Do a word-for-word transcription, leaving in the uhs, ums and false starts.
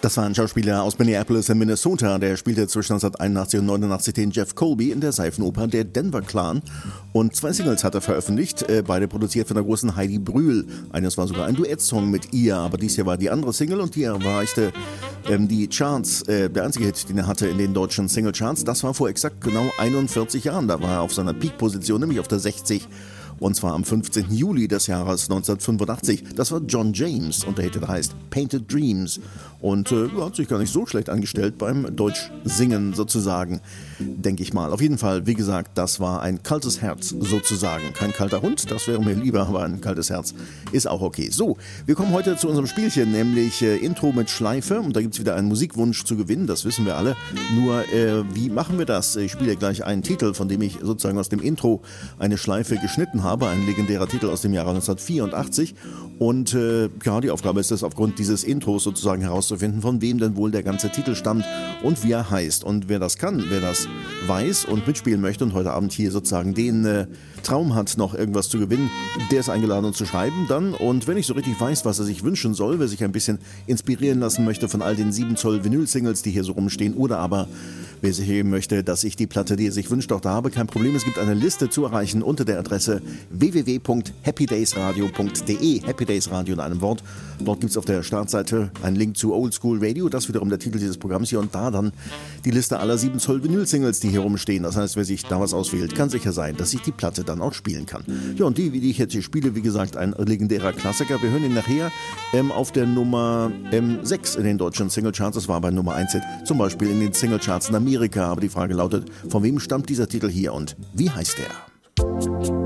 Das war ein Schauspieler aus Minneapolis in Minnesota, der spielte zwischen neunzehnhunderteinundachtzig und neunundachtzig den Jeff Colby in der Seifenoper Der Denver Clan. Und zwei Singles hat er veröffentlicht, äh, beide produziert von der großen Heidi Brühl. Eines war sogar ein Duettsong mit ihr, aber dies hier war die andere Single und die erreichte ähm, die Charts. Äh, der einzige Hit, den er hatte in den deutschen Singlecharts, das war vor exakt genau einundvierzig Jahren. Da war er auf seiner Peak-Position, nämlich auf der sechzig. Und zwar am fünfzehnten Juli des Jahres neunzehnhundertfünfundachtzig. Das war John James und der Hit heißt Painted Dreams. Und äh, hat sich gar nicht so schlecht angestellt beim Deutsch-Singen sozusagen, denke ich mal. Auf jeden Fall, wie gesagt, das war ein kaltes Herz sozusagen. Kein kalter Hund, das wäre mir lieber, aber ein kaltes Herz ist auch okay. So, wir kommen heute zu unserem Spielchen, nämlich äh, Intro mit Schleife. Und da gibt es wieder einen Musikwunsch zu gewinnen, das wissen wir alle. Nur, äh, wie machen wir das? Ich spiele gleich einen Titel, von dem ich sozusagen aus dem Intro eine Schleife geschnitten habe. Ein legendärer Titel aus dem Jahre neunzehnhundertvierundachtzig. Und äh, ja, die Aufgabe ist es, aufgrund dieses Intros sozusagen herauszufinden, von wem denn wohl der ganze Titel stammt und wie er heißt. Und wer das kann, wer das weiß und mitspielen möchte und heute Abend hier sozusagen den äh, Traum hat, noch irgendwas zu gewinnen, der ist eingeladen, uns zu schreiben dann. Und wenn ich so richtig weiß, was er sich wünschen soll, wer sich ein bisschen inspirieren lassen möchte von all den sieben Zoll Vinyl-Singles, die hier so rumstehen, oder aber wer sich eben möchte, dass ich die Platte, die er sich wünscht, auch da habe, kein Problem. Es gibt eine Liste zu erreichen unter der Adresse w w w punkt happy days radio punkt d e. Happy Days Radio in einem Wort. Dort gibt es auf der Startseite einen Link zu Old School Radio, das wiederum der Titel dieses Programms hier, und da dann die Liste aller sieben Zoll Vinyl-Singles, die hier rumstehen. Das heißt, wer sich da was auswählt, kann sicher sein, dass ich die Platte dann auch spielen kann. Ja, und die, die ich jetzt hier spiele, wie gesagt, ein legendärer Klassiker. Wir hören ihn nachher ähm, auf der Nummer ähm, sechs in den deutschen Singlecharts. Das war bei Nummer eins Hit, zum Beispiel in den Singlecharts in Amerika. Aber die Frage lautet, von wem stammt dieser Titel hier und wie heißt der?